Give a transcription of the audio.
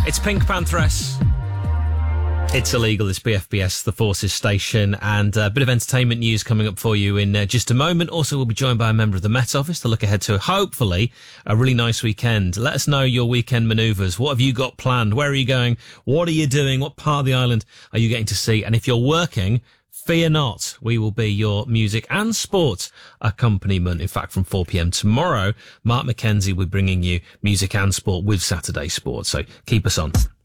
It's Pink Pantheress. It's illegal. It's BFBS, the Forces station, and a bit of entertainment news coming up for you in just a moment. Also, we'll be joined by a member of the Met Office to look ahead to, hopefully, a really nice weekend. Let us know your weekend manoeuvres. What have you got planned? Where are you going? What are you doing? What part of the island are you getting to see? And if you're working, fear not. We will be your music and sport accompaniment. In fact, from 4 p.m. tomorrow, Mark McKenzie will be bringing you music and sport with Saturday Sport. So keep us on.